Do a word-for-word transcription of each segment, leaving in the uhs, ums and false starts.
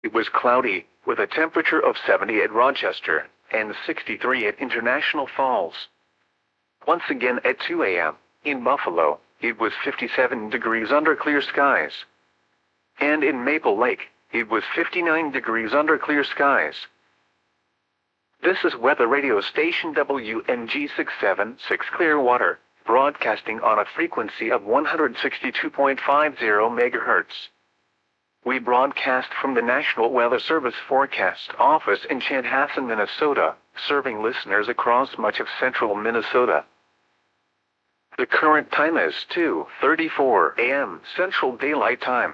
It was cloudy, with a temperature of seventy at Rochester, and sixty-three at International Falls. Once again at two A M, in Buffalo, it was fifty-seven degrees under clear skies. And in Maple Lake, it was fifty-nine degrees under clear skies. This is weather radio station W N G six seven six Clearwater, broadcasting on a frequency of one hundred sixty-two point five zero megahertz. We broadcast from the National Weather Service Forecast Office in Chanhassen, Minnesota, serving listeners across much of central Minnesota. The current time is two thirty-four A M Central Daylight Time.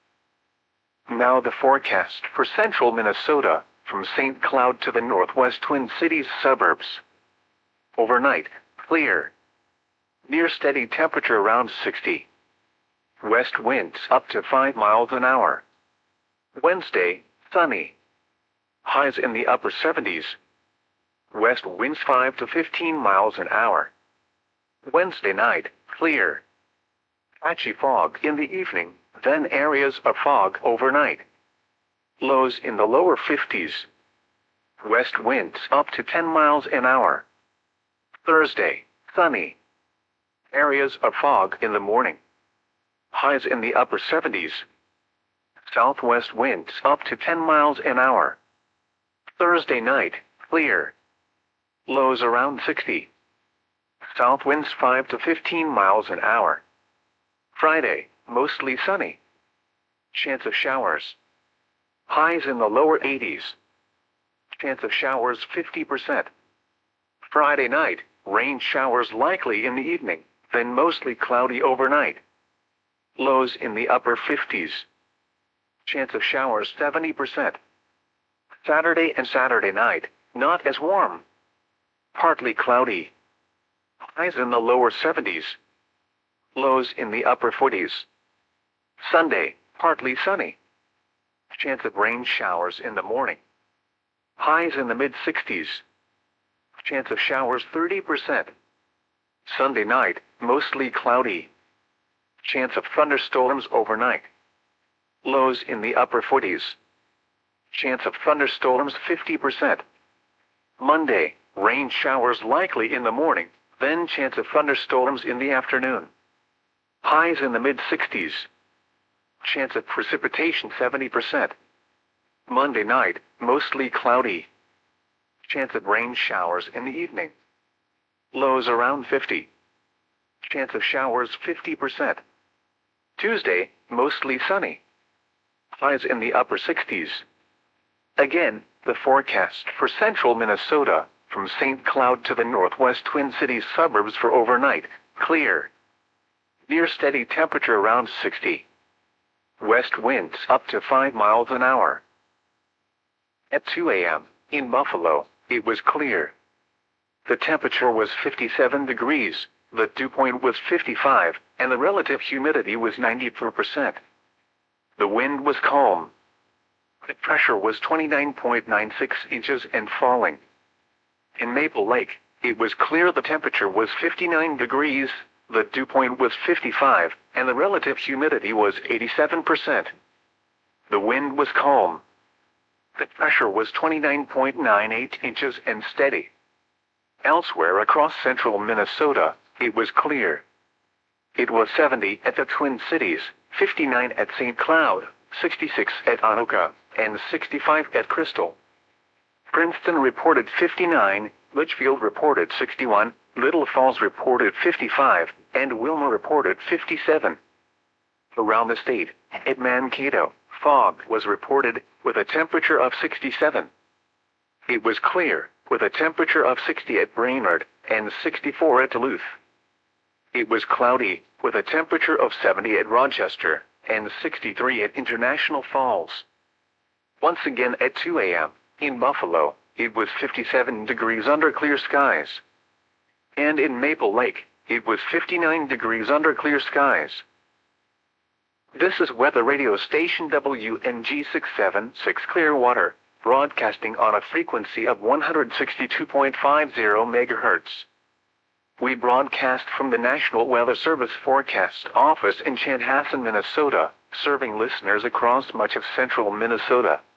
Now the forecast for central Minnesota, from Saint Cloud to the northwest Twin Cities suburbs. Overnight, clear. Near steady temperature around sixty. West winds up to five miles an hour. Wednesday, sunny. Highs in the upper seventies. West winds five to fifteen miles an hour. Wednesday night, clear. Patchy fog in the evening, then areas of fog overnight. Lows in the lower fifties. West winds up to ten miles an hour. Thursday, sunny. Areas of fog in the morning. Highs in the upper seventies. Southwest winds up to ten miles an hour. Thursday night, clear. Lows around sixty. South winds five to fifteen miles an hour. Friday, mostly sunny. Chance of showers. Highs in the lower eighties. Chance of showers fifty percent. Friday night, rain showers likely in the evening, then mostly cloudy overnight. Lows in the upper fifties. Chance of showers seventy percent. Saturday and Saturday night, not as warm. Partly cloudy. Highs in the lower seventies. Lows in the upper forties. Sunday, partly sunny. Chance of rain showers in the morning. Highs in the mid sixties. Chance of showers thirty percent. Sunday night, mostly cloudy. Chance of thunderstorms overnight. Lows in the upper forties. Chance of thunderstorms fifty percent. Monday, rain showers likely in the morning, then chance of thunderstorms in the afternoon. Highs in the mid sixties. Chance of precipitation seventy percent. Monday night, mostly cloudy. Chance of rain showers in the evening. Lows around fifty. Chance of showers fifty percent. Tuesday, mostly sunny. Highs in the upper sixties. Again, the forecast for central Minnesota, from Saint Cloud to the northwest Twin Cities suburbs for overnight, clear. Near steady temperature around sixty. West winds up to five miles an hour. At two A M, in Buffalo, it was clear. The temperature was fifty-seven degrees, the dew point was fifty-five, and the relative humidity was ninety-four percent. The wind was calm. The pressure was twenty-nine point nine six inches and falling. In Maple Lake, it was clear. The temperature was fifty-nine degrees, the dew point was fifty-five, and the relative humidity was eighty-seven percent. The wind was calm. The pressure was twenty-nine point nine eight inches and steady. Elsewhere across central Minnesota, it was clear. It was seventy at the Twin Cities, fifty-nine at Saint Cloud, sixty-six at Anoka, and sixty-five at Crystal. Princeton reported fifty-nine, Litchfield reported sixty-one, Little Falls reported fifty-five, and Wilmer reported fifty-seven. Around the state, at Mankato, fog was reported, with a temperature of sixty-seven. It was clear, with a temperature of sixty at Brainerd, and sixty-four at Duluth. It was cloudy, with a temperature of seventy at Rochester, and sixty-three at International Falls. Once again at two A M, in Buffalo, it was fifty-seven degrees under clear skies. And in Maple Lake, it was fifty-nine degrees under clear skies. This is weather radio station W N G six seven six Clearwater, broadcasting on a frequency of one hundred sixty-two point five zero megahertz. We broadcast from the National Weather Service Forecast Office in Chanhassen, Minnesota, serving listeners across much of central Minnesota.